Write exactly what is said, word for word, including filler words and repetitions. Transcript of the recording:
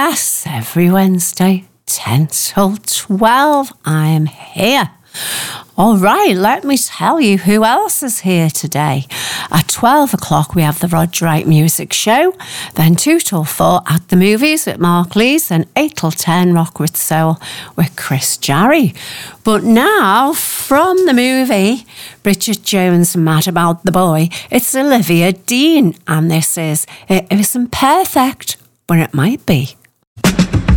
yes, every Wednesday, ten till twelve, I'm here. All right, let me tell you who else is here today. At twelve o'clock, we have the Roger Wright Music Show. Then two till four, At the Movies with Mark Lees. And eight till ten, Rock with Soul with Chris Jarry. But now, from the movie Bridget Jones' Mad About the Boy, it's Olivia Dean. And this is It Isn't Perfect, but It Might Be.